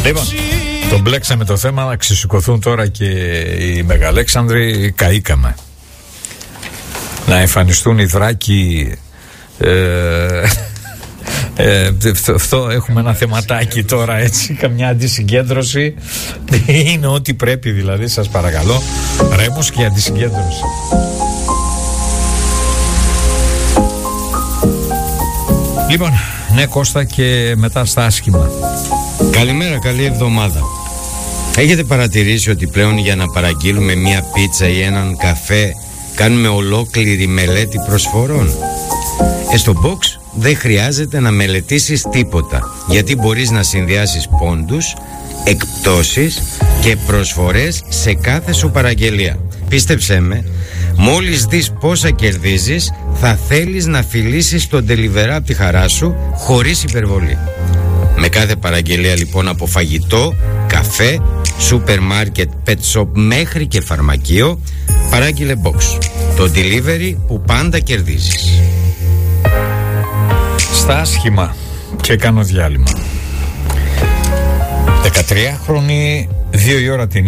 Λοιπόν, τον μπλέξαμε το θέμα, να ξεσηκωθούν τώρα και οι Μεγαλέξανδροι, καήκαμε. Να εμφανιστούν οι Δράκοι. Αυτό έχουμε ένα θεματάκι τώρα, έτσι, καμιά αντισυγκέντρωση. Είναι ό,τι πρέπει, δηλαδή, σας παρακαλώ. Ρέμος και αντισυγκέντρωση. Λοιπόν, ναι Κώστα, και μετά στα άσχημα. Καλημέρα, καλή εβδομάδα. Έχετε παρατηρήσει ότι πλέον για να παραγγείλουμε μία πίτσα ή έναν καφέ κάνουμε ολόκληρη μελέτη προσφορών? Στο Box δεν χρειάζεται να μελετήσεις τίποτα, γιατί μπορείς να συνδυάσεις πόντους, εκπτώσεις και προσφορές σε κάθε σου παραγγελία. Πίστεψέ με, μόλις δεις πόσα κερδίζεις, θα θέλεις να φιλήσεις τον delivery από τη χαρά σου χωρίς υπερβολή. Με κάθε παραγγελία λοιπόν από φαγητό, καφέ, σούπερ μάρκετ, pet shop μέχρι και φαρμακείο, παράγγειλε Box, το delivery που πάντα κερδίζεις. Στα άσχημα και κάνω διάλειμμα. 13χρονη, 2 η ώρα την